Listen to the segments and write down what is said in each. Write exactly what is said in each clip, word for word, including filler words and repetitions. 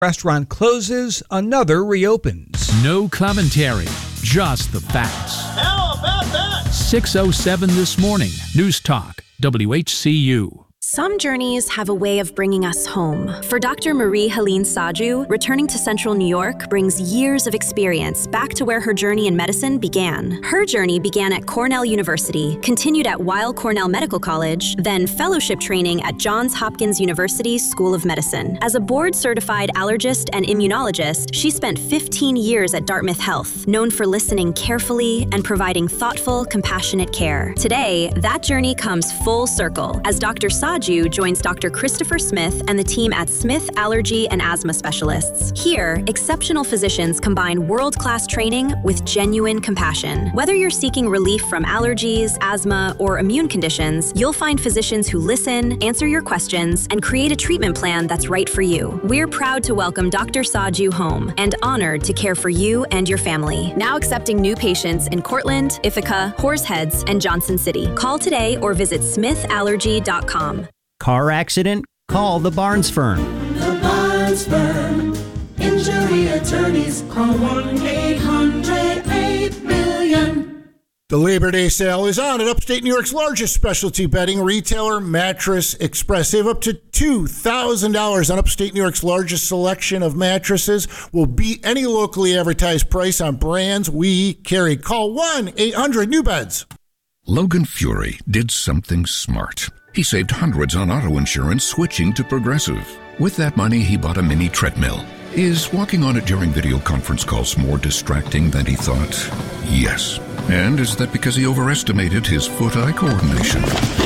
Restaurant closes, another reopens. No commentary, just the facts. How about that? six oh seven this morning. News Talk, W H C U. Some journeys have a way of bringing us home. For Doctor Marie-Helene Saju, returning to Central New York brings years of experience back to where her journey in medicine began. Her journey began at Cornell University, continued at Weill Cornell Medical College, then fellowship training at Johns Hopkins University School of Medicine. As a board-certified allergist and immunologist, she spent fifteen years at Dartmouth Health, known for listening carefully and providing thoughtful, compassionate care. Today, that journey comes full circle as Doctor Saju joins Doctor Christopher Smith and the team at Smith Allergy and Asthma Specialists. Here, exceptional physicians combine world-class training with genuine compassion. Whether you're seeking relief from allergies, asthma, or immune conditions, you'll find physicians who listen, answer your questions, and create a treatment plan that's right for you. We're proud to welcome Doctor Saju home and honored to care for you and your family. Now accepting new patients in Cortland, Ithaca, Horseheads, and Johnson City. Call today or visit smith allergy dot com. Car accident? Call the Barnes Firm. The Barnes Firm. Injury attorneys. Call one eight hundred eight million. The Labor Day sale is on at upstate New York's largest specialty bedding retailer, Mattress Express. Save up to two thousand dollars on upstate New York's largest selection of mattresses. Will beat any locally advertised price on brands we carry. Call one eight hundred new beds. Logan Fury did something smart. He saved hundreds on auto insurance switching to Progressive. With that money, he bought a mini treadmill. Is walking on it during video conference calls more distracting than he thought? Yes. And is that because he overestimated his foot-eye coordination?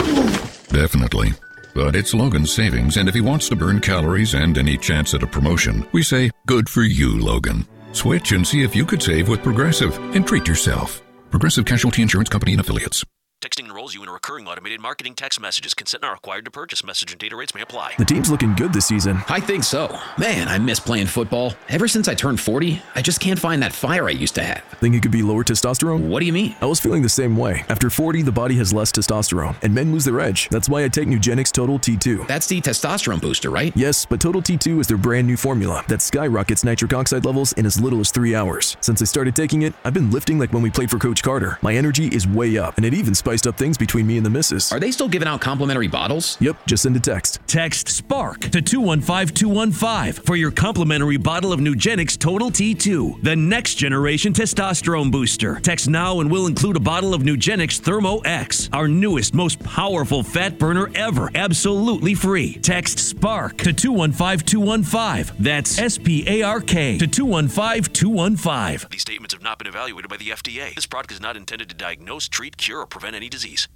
Definitely. But it's Logan's savings, and if he wants to burn calories and any chance at a promotion, we say, good for you, Logan. Switch and see if you could save with Progressive and treat yourself. Progressive Casualty Insurance Company and Affiliates. Texting enrolls you in a recurring automated marketing text messages. Consent not required to purchase. Message and data rates may apply. The team's looking good this season. I think so. Man, I miss playing football. Ever since I turned forty, I just can't find that fire I used to have. Think it could be lower testosterone? What do you mean? I was feeling the same way. After forty, the body has less testosterone, and men lose their edge. That's why I take Nugenix Total T two. That's the testosterone booster, right? Yes, but Total T two is their brand new formula that skyrockets nitric oxide levels in as little as three hours. Since I started taking it, I've been lifting like when we played for Coach Carter. My energy is way up, and it even spiced up things between me and the missus. Are they still giving out complimentary bottles? Yep, just send a text. Text SPARK to two one five two one five for your complimentary bottle of Nugenix Total T two, the next generation testosterone booster. Text now and we'll include a bottle of Nugenix Thermo X, our newest, most powerful fat burner ever, absolutely free. Text SPARK to two one five two one five. That's S P A R K to two one five two one five. These statements have not been evaluated by the F D A. This product is not intended to diagnose, treat, cure, or prevent any disease.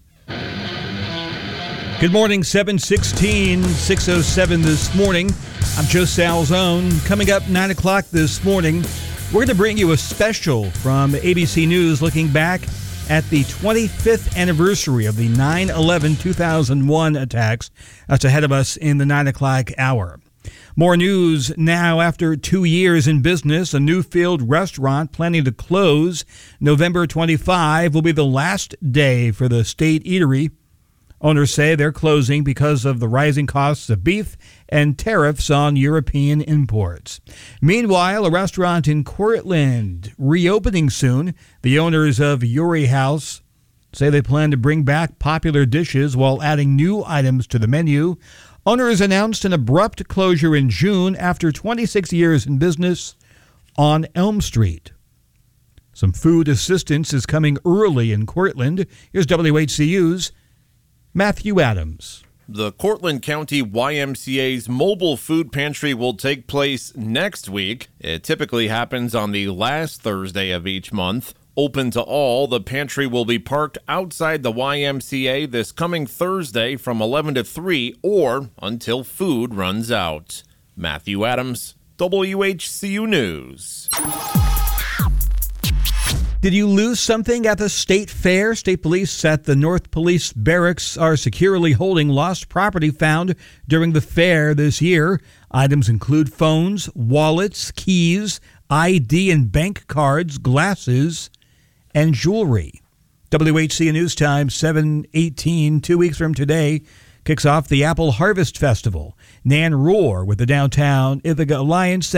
Good morning, seven sixteen, six oh seven this morning. I'm Joe Salzone. Coming up nine o'clock this morning, we're going to bring you a special from A B C News looking back at the twenty-fifth anniversary of the nine eleven two thousand one attacks. That's ahead of us in the nine o'clock hour. More news now. After two years in business, a Newfield restaurant planning to close November twenty-fifth will be the last day for the State Eatery. Owners say they're closing because of the rising costs of beef and tariffs on European imports. Meanwhile, a restaurant in Cortland reopening soon. The owners of Uri House say they plan to bring back popular dishes while adding new items to the menu. Owners announced an abrupt closure in June after twenty-six years in business on Elm Street. Some food assistance is coming early in Cortland. Here's W H C U's Matthew Adams. The Cortland County Y M C A's mobile food pantry will take place next week. It typically happens on the last Thursday of each month. Open to all, the pantry will be parked outside the Y M C A this coming Thursday from eleven to three or until food runs out. Matthew Adams, W H C U News. Did you lose something at the state fair? State police at the North Police Barracks are securely holding lost property found during the fair this year. Items include phones, wallets, keys, I D and bank cards, glasses, and jewelry. W H C News Time, seven eighteen. Two weeks from today, kicks off the Apple Harvest Festival. Nan Rohr with the Downtown Ithaca Alliance.